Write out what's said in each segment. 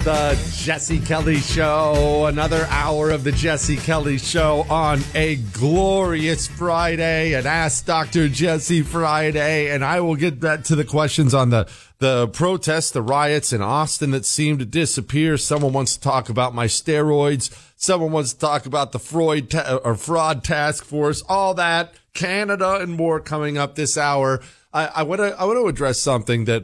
The Jesse Kelly Show, another hour of the Jesse Kelly Show on a glorious Friday, an Ask Dr. Jesse Friday, and I will get back to the questions on the protests, the riots in Austin that seem to disappear. Someone wants to talk about my steroids. Someone wants to talk about the fraud task force, all that, Canada and more coming up this hour. I want to address something that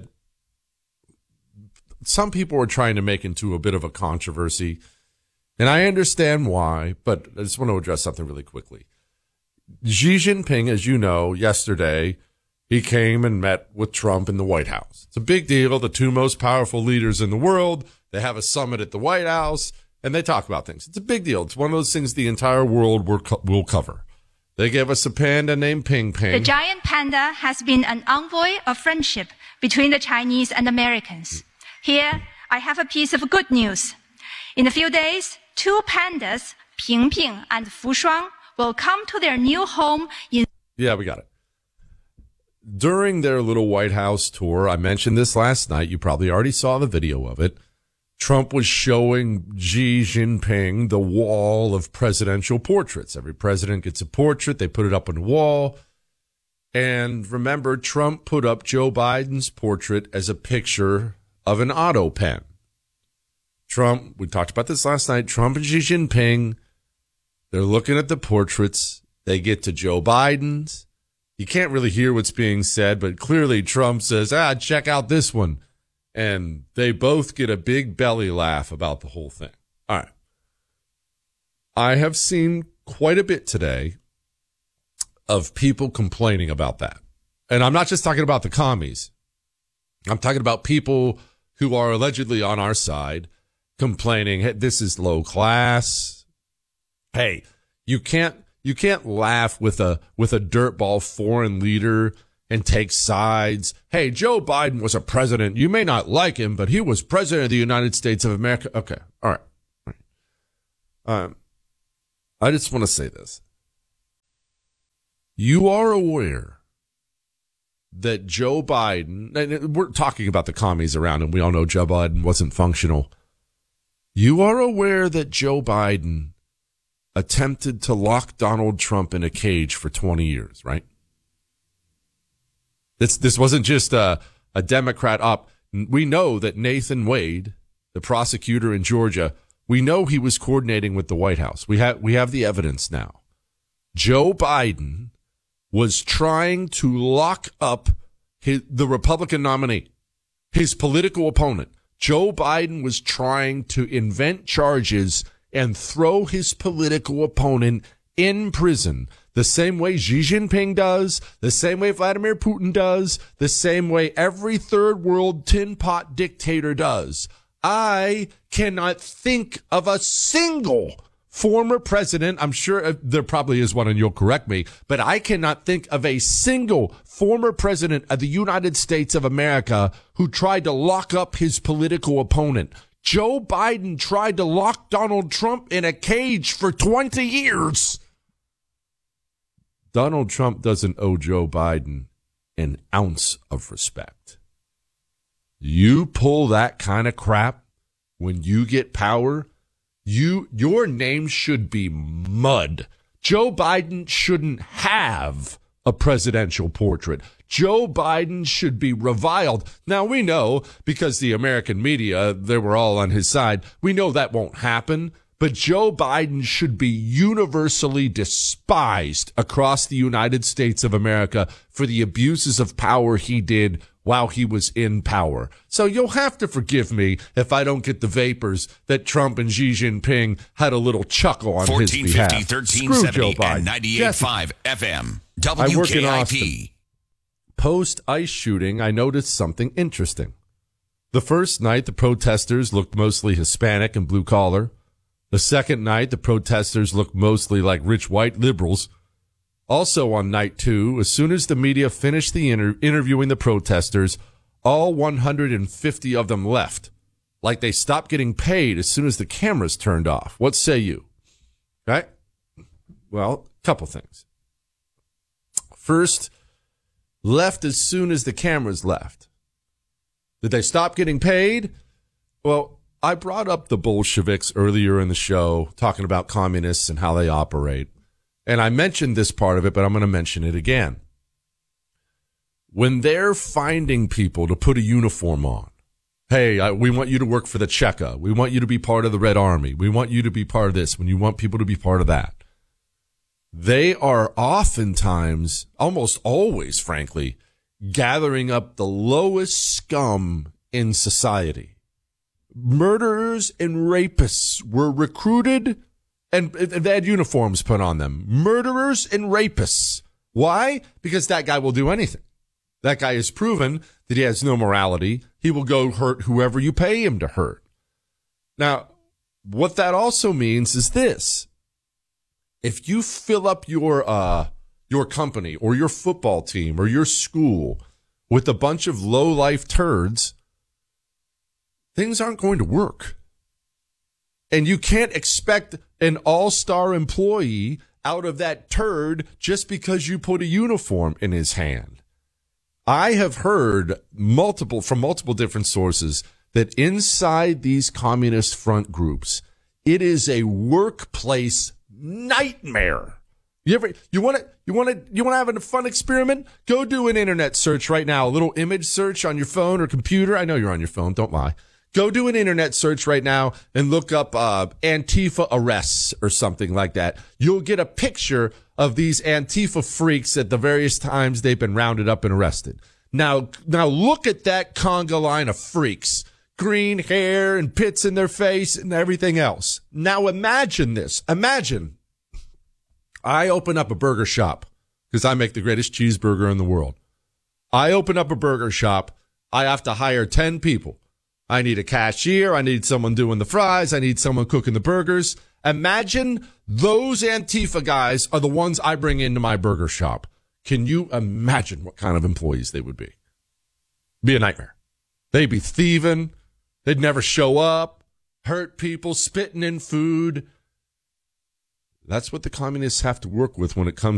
some people are trying to make into a bit of a controversy, and I understand why, but I just want to address something really quickly. Xi Jinping, as you know, yesterday, he came and met with Trump in the White House. It's a big deal. The two most powerful leaders in the world, they have a summit at the White House, and they talk about things. It's a big deal. It's one of those things the entire world will cover. They gave us a panda named Ping Ping. The giant panda has been an envoy of friendship between the Chinese and Americans. Here, I have a piece of good news. In a few days, two pandas, Ping Ping and Fu Shuang, will come to their new home in... Yeah, we got it. During their little White House tour, I mentioned this last night. You probably already saw the video of it. Trump was showing Xi Jinping the wall of presidential portraits. Every president gets a portrait. They put it up on the wall. And remember, Trump put up Joe Biden's portrait as a picture of an auto pen. Trump, we talked about this last night, Trump and Xi Jinping, they're looking at the portraits. They get to Joe Biden's. You can't really hear what's being said, but clearly Trump says, check out this one. And they both get a big belly laugh about the whole thing. All right. I have seen quite a bit today of people complaining about that. And I'm not just talking about the commies. I'm talking about people who are allegedly on our side complaining, hey, this is low class. Hey, you can't laugh with a dirtball foreign leader and take sides. Hey, Joe Biden was a president. You may not like him, but he was president of the United States of America. Okay. All right. I just want to say this. You are aware that Joe Biden, and we're talking about the commies around, and we all know Joe Biden wasn't functional. You are aware that Joe Biden attempted to lock Donald Trump in a cage for 20 years, right? This wasn't just a Democrat up. We know that Nathan Wade, the prosecutor in Georgia, we know he was coordinating with the White House. We have the evidence now. Joe Biden was trying to lock up the Republican nominee, his political opponent. Joe Biden was trying to invent charges and throw his political opponent in prison, the same way Xi Jinping does, the same way Vladimir Putin does, the same way every third world tin pot dictator does. I cannot think of a single former president, I'm sure there probably is one and you'll correct me, but I cannot think of a single former president of the United States of America who tried to lock up his political opponent. Joe Biden tried to lock Donald Trump in a cage for 20 years. Donald Trump doesn't owe Joe Biden an ounce of respect. You pull that kind of crap when you get power, your name should be mud. Joe Biden shouldn't have a presidential portrait. Joe Biden should be reviled. Now, we know, because the American media, they were all on his side, we know that won't happen. But Joe Biden should be universally despised across the United States of America for the abuses of power he did while he was in power. So you'll have to forgive me if I don't get the vapors that Trump and Xi Jinping had a little chuckle on his behalf. 1450, 1370, and 98.5 FM. I work in WKIP. Austin. Post-ICE shooting, I noticed something interesting. The first night, the protesters looked mostly Hispanic and blue-collar. The second night, the protesters looked mostly like rich white liberals. Also on night two, as soon as the media finished the interviewing the protesters, all 150 of them left. Like they stopped getting paid as soon as the cameras turned off. What say you? Right? Well, a couple things. First, left as soon as the cameras left. Did they stop getting paid? Well, I brought up the Bolsheviks earlier in the show, talking about communists and how they operate. And I mentioned this part of it, but I'm going to mention it again. When they're finding people to put a uniform on, hey, we want you to work for the Cheka. We want you to be part of the Red Army. We want you to be part of this. When you want people to be part of that. They are oftentimes, almost always, frankly, gathering up the lowest scum in society. Murderers and rapists were recruited and they had uniforms put on them. Murderers and rapists. Why? Because that guy will do anything. That guy has proven that he has no morality. He will go hurt whoever you pay him to hurt. Now, what that also means is this. If you fill up your company or your football team or your school with a bunch of low-life turds, things aren't going to work. And you can't expect an all-star employee out of that turd just because you put a uniform in his hand. I have heard from multiple different sources that inside these communist front groups, it is a workplace nightmare. You want to have a fun experiment? Go do an internet search right now, a little image search on your phone or computer. I know you're on your phone, don't lie. Go do an internet search right now and look up Antifa arrests or something like that. You'll get a picture of these Antifa freaks at the various times they've been rounded up and arrested. Now look at that conga line of freaks. Green hair and pits in their face and everything else. Now imagine this. Imagine I open up a burger shop because I make the greatest cheeseburger in the world. I open up a burger shop. I have to hire 10 people. I need a cashier. I need someone doing the fries. I need someone cooking the burgers. Imagine those Antifa guys are the ones I bring into my burger shop. Can you imagine what kind of employees they would be? Be a nightmare. They'd be thieving. They'd never show up, hurt people, spitting in food. That's what the communists have to work with when it comes